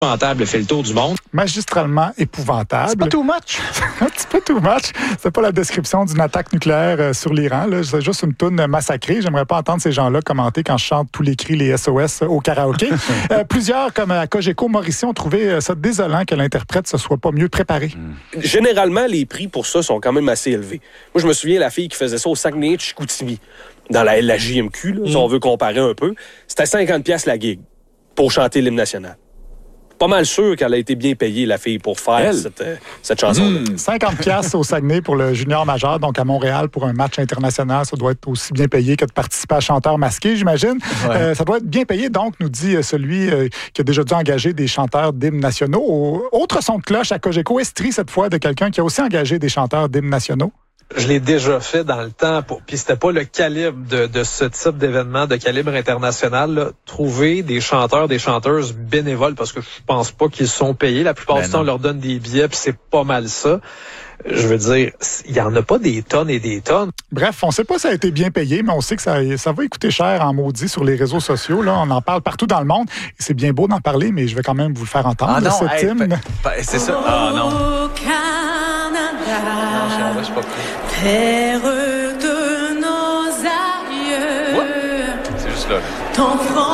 épouvantable, fait le tour du monde. Magistralement épouvantable. C'est pas too much. Un petit peu too much. C'est pas la description d'une attaque nucléaire sur l'Iran. Là. C'est juste une toune massacrée. J'aimerais pas entendre ces gens-là commenter quand je chante tous les cris, les SOS au karaoké. Plusieurs, comme à Cogeco Mauricie, ont trouvé ça désolant que l'interprète se soit pas mieux préparé. Généralement, les prix pour ça sont quand même assez élevés. Moi, je me souviens, la fille qui faisait ça au Saguenay-Chicoutimi, dans la JMQ, là, si on veut comparer un peu, c'était 50$ la gig pour chanter l'hymne national. Pas mal sûr qu'elle a été bien payée, la fille, pour faire cette chanson-là. 50$ au Saguenay pour le junior majeur, donc à Montréal pour un match international. Ça doit être aussi bien payé que de participer à Chanteur masqué, j'imagine. Ouais. Ça doit être bien payé, donc, nous dit celui qui a déjà dû engager des chanteurs d'hymnes nationaux. Autre son de cloche à Cogeco, Estrie, cette fois, de quelqu'un qui a aussi engagé des chanteurs d'hymnes nationaux. Je l'ai déjà fait dans le temps, puis c'était pas le calibre de ce type d'événement de calibre international. Là. Trouver des chanteurs, des chanteuses bénévoles, parce que je pense pas qu'ils sont payés. La plupart du temps, on leur donne des billets, puis c'est pas mal ça. Je veux dire, il y en a pas des tonnes et des tonnes. Bref, on sait pas si ça a été bien payé, mais on sait que ça va coûter cher en maudit sur les réseaux sociaux. Là, on en parle partout dans le monde. Et c'est bien beau d'en parler, mais je vais quand même vous le faire entendre. Ah non, cet hymne. C'est ça. Ah non. Canada, non, je suis pas prêt. terre de nos aïeux. Ouais. C'est juste là. Ton front